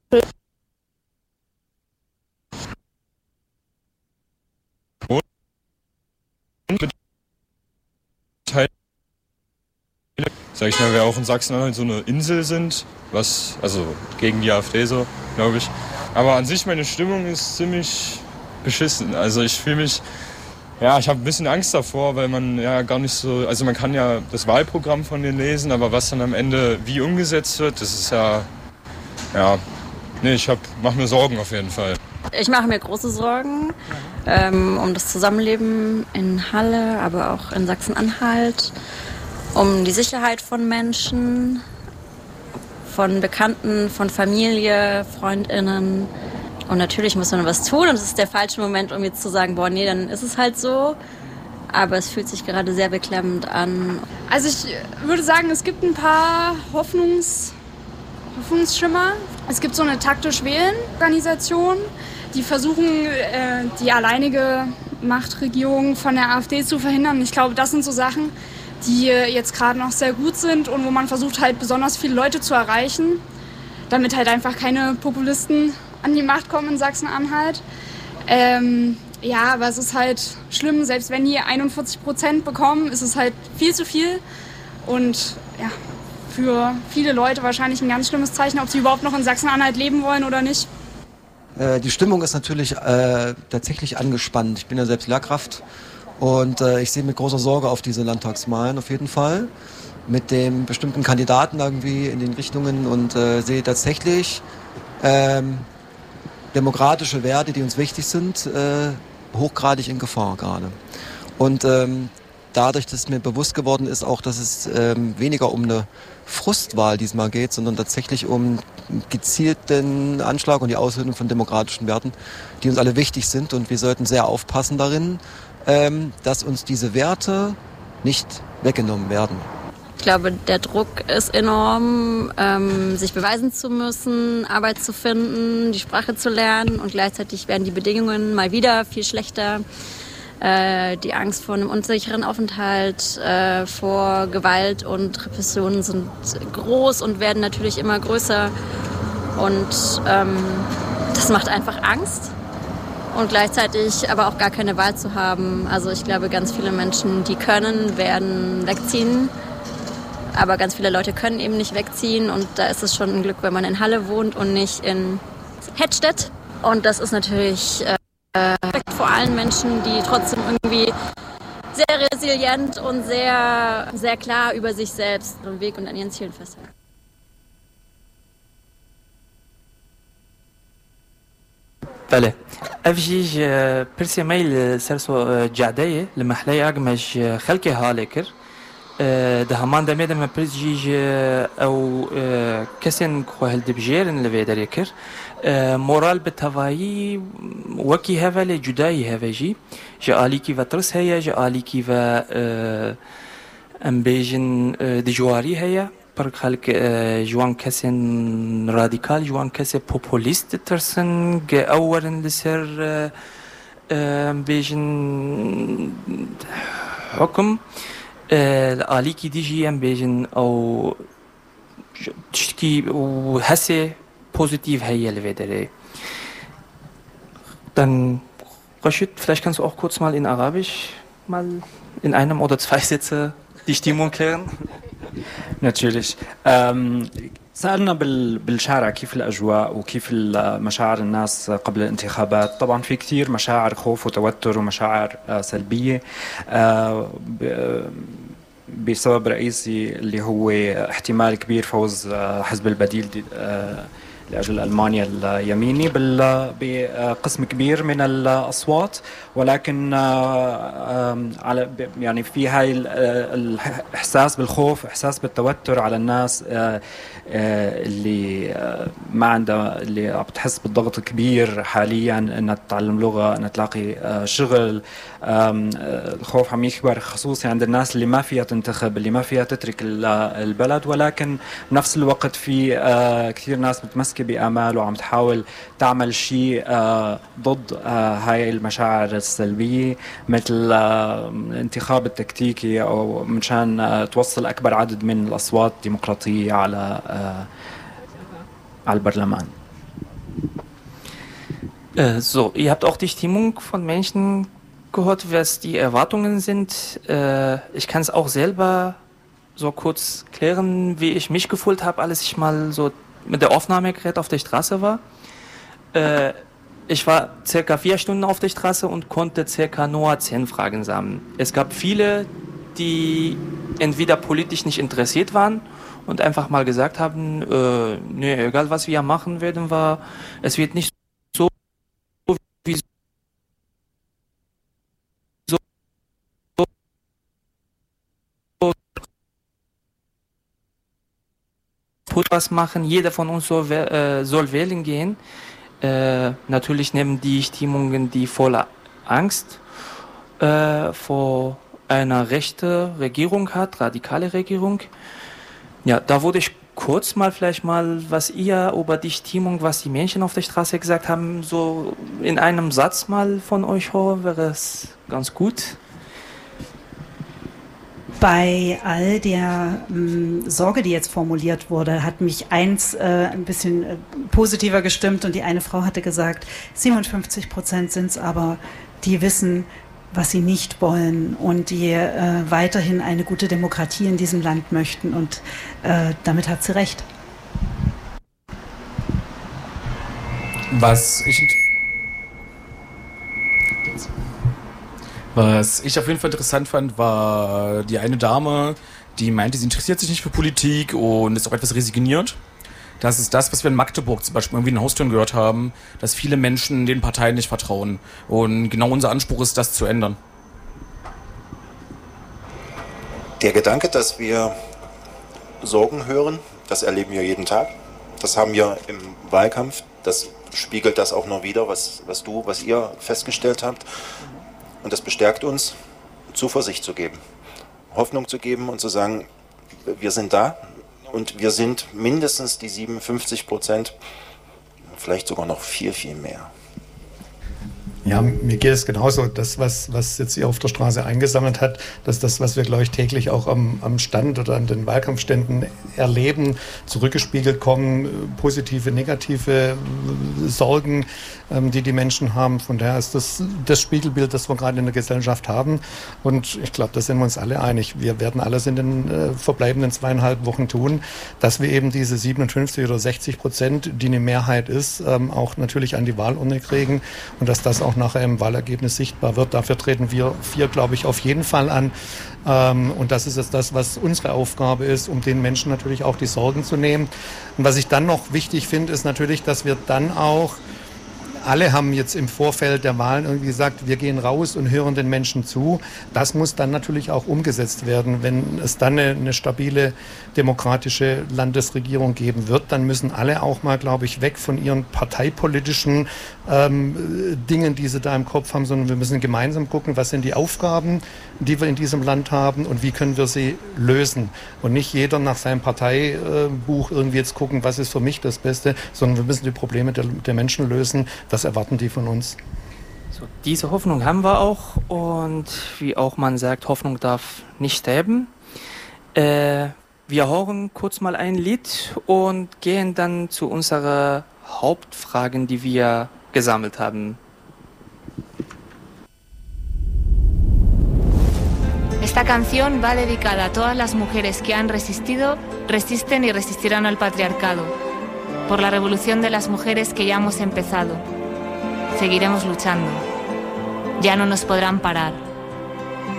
Sag ich mal, wir auch in Sachsen-Anhalt so eine Insel sind, also gegen die AfD so, glaube ich. Aber an sich meine Stimmung ist ziemlich beschissen. Also ich fühle mich, ich habe ein bisschen Angst davor, weil man ja gar nicht so, also man kann ja das Wahlprogramm von denen lesen, aber was dann am Ende wie umgesetzt wird, das ist ich mache mir Sorgen auf jeden Fall. Ich mache mir große Sorgen um das Zusammenleben in Halle, aber auch in Sachsen-Anhalt, um die Sicherheit von Menschen, von Bekannten, von Familie, FreundInnen. Und natürlich muss man was tun und es ist der falsche Moment, um jetzt zu sagen, boah, nee, dann ist es halt so. Aber es fühlt sich gerade sehr beklemmend an. Also ich würde sagen, es gibt ein paar Hoffnungsschimmer. Es gibt so eine taktisch-wählen-Organisation, die versuchen, die alleinige Machtregierung von der AfD zu verhindern. Ich glaube, das sind so Sachen, die jetzt gerade noch sehr gut sind und wo man versucht halt besonders viele Leute zu erreichen, damit halt einfach keine Populisten an die Macht kommen in Sachsen-Anhalt. Aber es ist halt schlimm, selbst wenn die 41% bekommen, ist es halt viel zu viel und ja, für viele Leute wahrscheinlich ein ganz schlimmes Zeichen, ob sie überhaupt noch in Sachsen-Anhalt leben wollen oder nicht. Die Stimmung ist natürlich tatsächlich angespannt. Ich bin ja selbst Lehrkraft und ich sehe mit großer Sorge auf diese Landtagswahlen auf jeden Fall. Mit dem bestimmten Kandidaten irgendwie in den Richtungen und sehe tatsächlich demokratische Werte, die uns wichtig sind, hochgradig in Gefahr gerade. Und dadurch, dass mir bewusst geworden ist auch, dass es weniger um eine Frustwahl diesmal geht, sondern tatsächlich um gezielten Anschlag und die Aushöhlung von demokratischen Werten, die uns alle wichtig sind. Und wir sollten sehr aufpassen darin, dass uns diese Werte nicht weggenommen werden. Ich glaube, der Druck ist enorm, sich beweisen zu müssen, Arbeit zu finden, die Sprache zu lernen und gleichzeitig werden die Bedingungen mal wieder viel schlechter. Die Angst vor einem unsicheren Aufenthalt, vor Gewalt und Repressionen sind groß und werden natürlich immer größer. Und das macht einfach Angst und gleichzeitig aber auch gar keine Wahl zu haben. Also ich glaube, ganz viele Menschen, die können, werden wegziehen. Aber ganz viele Leute können eben nicht wegziehen und da ist es schon ein Glück, wenn man in Halle wohnt und nicht in Hettstedt. Und das ist natürlich vor allen Menschen, die trotzdem irgendwie sehr resilient und sehr, sehr klar über sich selbst den Weg und an ihren Zielen festhalten. بله افجيج برسي ميل سرسو جعداية لمحلي اقمش خلقي هالكر ده همان دمي دم برسجيج او كسن خوهل دبجيرن لفيدر يكر مورال بتهوایی وکی هفله جدایی هفجی جالی کی و ترس هیا جالی کی و امبیجن دجواری هیا پر خلق جوان کسن رادیکال جوان کس پوپولیست ترسن ج اورن لسر امبیجن حكم عالی کی دیجی امبیجن او تشتكي وهسه positiv hier levere. Dann, Rashid, vielleicht kannst du auch kurz mal in Arabisch mal in einem oder zwei Sätze die Stimmung klären. Natürlich. سألنا بالشارع كيف الأجواء وكيف مشاعر الناس قبل الانتخابات. طبعا في كثير مشاعر خوف وتوتر ومشاعر سلبية بسبب رئيسي اللي هو احتمال كبير فوز حزب البديل لأجل ألمانيا اليميني بقسم كبير من الأصوات، ولكن على يعني في هاي الإحساس بالخوف، إحساس بالتوتر على الناس اللي ما عندها، اللي عم بتحس بالضغط كبير حاليا انها تتعلم لغة، انها تلاقي شغل. الخوف عم يكبر خصوصي عند الناس اللي ما فيها تنتخب، اللي ما فيها تترك البلد، ولكن بنفس الوقت في كثير ناس متمسكة بآمال وعم تحاول تعمل شيء ضد هاي المشاعر السلبية، مثل الانتخاب التكتيكي أو مشان توصل أكبر عدد من الأصوات الديمقراطية على البرلمان. So, ihr habt auch die Stimmung von Menschen gehört, was die Erwartungen sind. Ich kann es auch selber so kurz klären, wie ich mich gefühlt habe, als ich mal so mit der Aufnahmegerät auf der Straße war. Ich war circa 4 Stunden auf der Straße und konnte circa nur 10 Fragen sammeln. Es gab viele, die entweder politisch nicht interessiert waren und einfach mal gesagt haben, nee, egal was wir machen werden, es wird nicht so wie so was machen. Jeder von uns soll wählen gehen. Natürlich nehmen die Stimmungen, die voller Angst vor einer rechten Regierung hat, radikale Regierung. Ja, da würde ich kurz vielleicht mal, was ihr über die Stimmung, was die Menschen auf der Straße gesagt haben, so in einem Satz mal von euch hören, wäre es ganz gut. Bei all der Sorge, die jetzt formuliert wurde, hat mich eins ein bisschen positiver gestimmt und die eine Frau hatte gesagt, 57% sind es aber, die wissen, was sie nicht wollen und die weiterhin eine gute Demokratie in diesem Land möchten und damit hat sie recht. Was ich auf jeden Fall interessant fand, war die eine Dame, die meinte, sie interessiert sich nicht für Politik und ist auch etwas resigniert. Das ist das, was wir in Magdeburg zum Beispiel irgendwie in den Haustüren gehört haben, dass viele Menschen den Parteien nicht vertrauen. Und genau unser Anspruch ist, das zu ändern. Der Gedanke, dass wir Sorgen hören, das erleben wir jeden Tag. Das haben wir im Wahlkampf. Das spiegelt das auch noch wider, was ihr festgestellt habt. Und das bestärkt uns, Zuversicht zu geben, Hoffnung zu geben und zu sagen, wir sind da und wir sind mindestens die 57%, vielleicht sogar noch viel, viel mehr. Ja, mir geht es genauso. Das, was jetzt hier auf der Straße eingesammelt hat, das ist das, was wir, glaube ich, täglich auch am Stand oder an den Wahlkampfständen erleben, zurückgespiegelt kommen, positive, negative Sorgen, die Menschen haben. Von daher ist das Spiegelbild, das wir gerade in der Gesellschaft haben. Und ich glaube, da sind wir uns alle einig. Wir werden alles in den verbleibenden 2,5 Wochen tun, dass wir eben diese 57 oder 60%, die eine Mehrheit ist, auch natürlich an die Wahlurne kriegen und dass das auch nachher im Wahlergebnis sichtbar wird. Dafür treten wir 4, glaube ich, auf jeden Fall an. Und das ist jetzt das, was unsere Aufgabe ist, um den Menschen natürlich auch die Sorgen zu nehmen. Und was ich dann noch wichtig finde, ist natürlich, dass wir dann auch, alle haben jetzt im Vorfeld der Wahlen irgendwie gesagt, wir gehen raus und hören den Menschen zu. Das muss dann natürlich auch umgesetzt werden. Wenn es dann eine stabile demokratische Landesregierung geben wird, dann müssen alle auch mal, glaube ich, weg von ihren parteipolitischen Dingen, die sie da im Kopf haben, sondern wir müssen gemeinsam gucken, was sind die Aufgaben, die wir in diesem Land haben und wie können wir sie lösen. Und nicht jeder nach seinem Parteibuch irgendwie jetzt gucken, was ist für mich das Beste, sondern wir müssen die Probleme der Menschen lösen. Das erwarten die von uns. So, diese Hoffnung haben wir auch und wie auch man sagt, Hoffnung darf nicht sterben. Wir hören kurz mal ein Lied und gehen dann zu unseren Hauptfragen, die wir gesammelt haben. Esta canción va dedicada a todas las mujeres que han resistido, resisten y resistirán al patriarcado, por la revolución de las mujeres que ya hemos empezado. Seguiremos luchando. Ya no nos podrán parar.